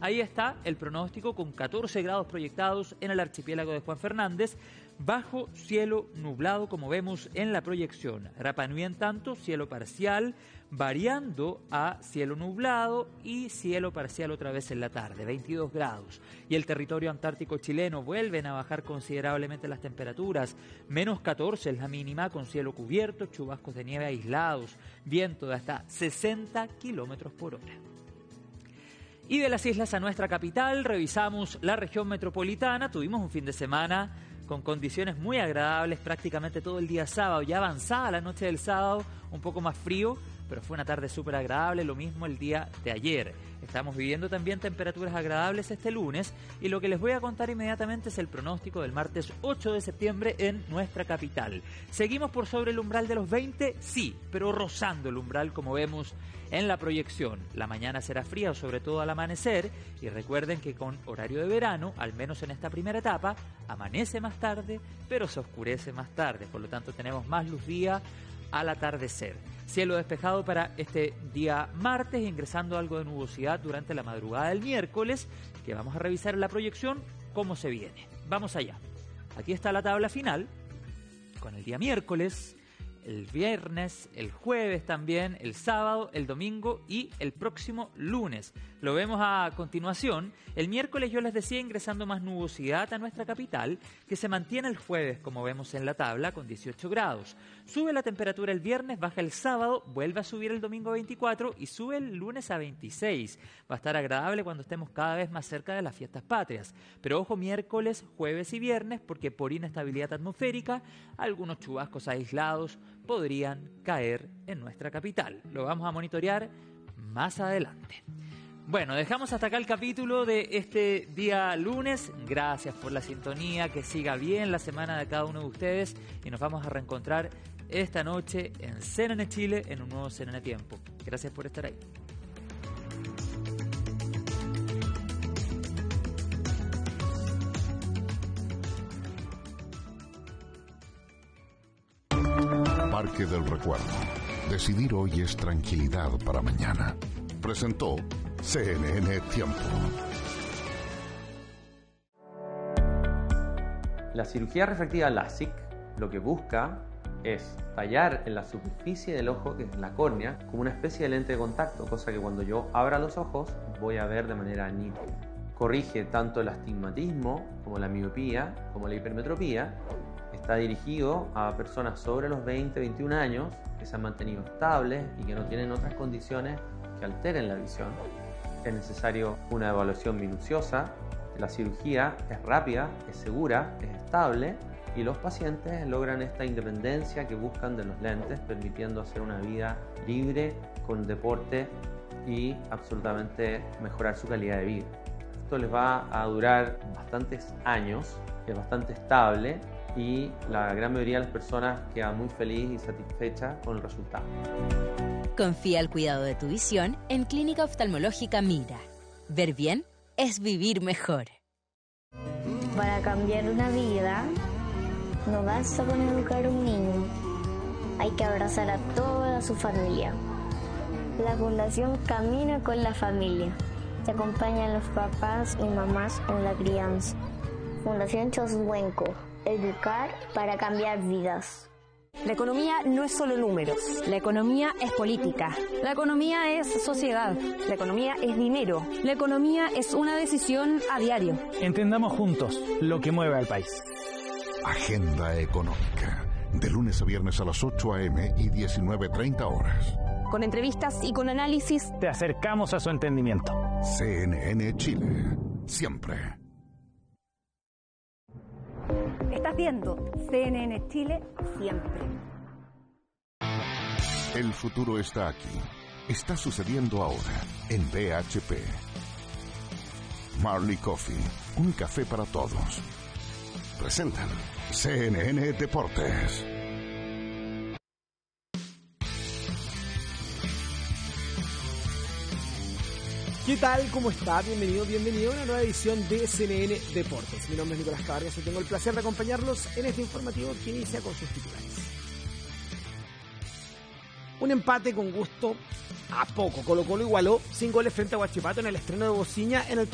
ahí está el pronóstico con 14 grados proyectados en el archipiélago de Juan Fernández, bajo cielo nublado como vemos en la proyección. Rapa Nui en tanto, cielo parcial, variando a cielo nublado y cielo parcial otra vez en la tarde, 22 grados. Y el territorio antártico chileno vuelven a bajar considerablemente las temperaturas, menos 14 es la mínima con cielo cubierto, chubascos de nieve aislados, viento de hasta 60 kilómetros por hora. Y de las islas a nuestra capital, revisamos la región metropolitana, tuvimos un fin de semana con condiciones muy agradables prácticamente todo el día sábado, ya avanzada la noche del sábado, un poco más frío, pero fue una tarde súper agradable, lo mismo el día de ayer. Estamos viviendo también temperaturas agradables este lunes y lo que les voy a contar inmediatamente es el pronóstico del martes 8 de septiembre en nuestra capital. ¿Seguimos por sobre el umbral de los 20? Sí, pero rozando el umbral como vemos en la proyección. La mañana será fría, sobre todo al amanecer, y recuerden que con horario de verano, al menos en esta primera etapa, amanece más tarde, pero se oscurece más tarde, por lo tanto tenemos más luz día al atardecer. Cielo despejado para este día martes, ingresando algo de nubosidad durante la madrugada del miércoles, que vamos a revisar en la proyección cómo se viene. Vamos allá. Aquí está la tabla final, con el día miércoles, el viernes, el jueves también, el sábado, el domingo y el próximo lunes. Lo vemos a continuación. El miércoles yo les decía ingresando más nubosidad a nuestra capital, que se mantiene el jueves como vemos en la tabla con 18 grados. Sube la temperatura el viernes, baja el sábado, vuelve a subir el domingo 24 y sube el lunes a 26. Va a estar agradable cuando estemos cada vez más cerca de las fiestas patrias. Pero ojo, miércoles, jueves y viernes, porque por inestabilidad atmosférica, algunos chubascos aislados podrían caer en nuestra capital. Lo vamos a monitorear más adelante. Bueno, dejamos hasta acá el capítulo de este día lunes. Gracias por la sintonía, que siga bien la semana de cada uno de ustedes y nos vamos a reencontrar esta noche en CNN Chile en un nuevo CNN Tiempo. Gracias por estar ahí. Parque del Recuerdo. Decidir hoy es tranquilidad para mañana. Presentó CNN Tiempo. La cirugía refractiva LASIK lo que busca es tallar en la superficie del ojo, que es la córnea, como una especie de lente de contacto, cosa que cuando yo abra los ojos voy a ver de manera nítida. Corrige tanto el astigmatismo como la miopía, como la hipermetropía. Está dirigido a personas sobre los 20-21 años que se han mantenido estables y que no tienen otras condiciones que alteren la visión. Es necesario una evaluación minuciosa. La cirugía es rápida, es segura, es estable y los pacientes logran esta independencia que buscan de los lentes, permitiendo hacer una vida libre con deporte y absolutamente mejorar su calidad de vida. Esto les va a durar bastantes años, es bastante estable y la gran mayoría de las personas queda muy feliz y satisfecha con el resultado. Confía el cuidado de tu visión en Clínica Oftalmológica Mira. Ver bien es vivir mejor. Para cambiar una vida, no basta con educar a un niño. Hay que abrazar a toda su familia. La Fundación Camina con la Familia. Se acompañan los papás y mamás en la crianza. Fundación Choswenco. Educar para cambiar vidas. La economía no es solo números. La economía es política. La economía es sociedad. La economía es dinero. La economía es una decisión a diario. Entendamos juntos lo que mueve al país. Agenda Económica. De lunes a viernes a las 8 a.m. y 19:30 horas. Con entrevistas y con análisis. Te acercamos a su entendimiento. CNN Chile. Siempre. Estás viendo CNN Chile siempre. El futuro está aquí. Está sucediendo ahora en BHP. Marley Coffee, un café para todos. Presentan CNN Deportes. ¿Qué tal? ¿Cómo está? Bienvenido a una nueva edición de CNN Deportes. Mi nombre es Nicolás Cabarrias y tengo el placer de acompañarlos en este informativo que inicia con sus titulares. Un empate con gusto a poco. Colo-Colo igualó 5 goles frente a Huachipato en el estreno de Bociña en el